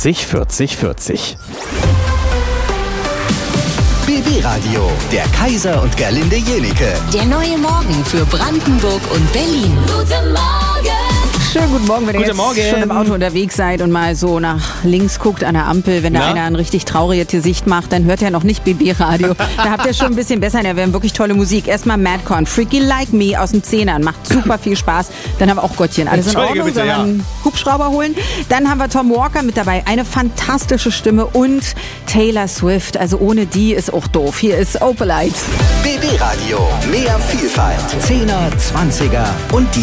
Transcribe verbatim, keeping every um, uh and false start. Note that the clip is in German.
vierzig vierzig vierzig. B B-Radio, der Kaiser und Gerlinde Jenieke. Der neue Morgen für Brandenburg und Berlin. Guten Morgen! Schönen guten Morgen, wenn ihr Guten jetzt Morgen. schon im Auto unterwegs seid und mal so nach links guckt an der Ampel. Wenn da Na? einer ein richtig trauriges Gesicht macht, dann hört er noch nicht B B-Radio. Da habt ihr schon ein bisschen besser. Da wären wirklich tolle Musik. Erstmal Madcon, Freaky Like Me aus den Zehnern. Macht super viel Spaß. Dann haben wir auch Gottchen. Alles in Entschuldige Ordnung, bitte, sollen wir ja. einen Hubschrauber holen. Dann haben wir Tom Walker mit dabei. Eine fantastische Stimme und Taylor Swift. Also ohne die ist auch doof. Hier ist Opalite. B B-Radio, mehr Vielfalt. Zehner, Zwanziger und die